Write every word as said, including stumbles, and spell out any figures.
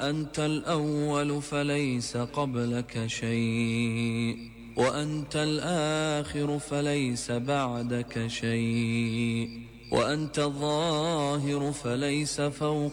أنت الأول فليس قبلك شيء، وأنت الآخر فليس بعدك شيء، وأنت الظاهر فليس فوقك